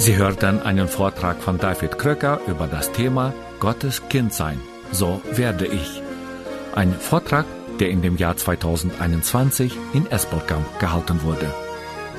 Sie hörten einen Vortrag von David Kröcker über das Thema Gottes Kind sein. So werde ich. Ein Vortrag, der in dem Jahr 2021 in Espelkamp gehalten wurde.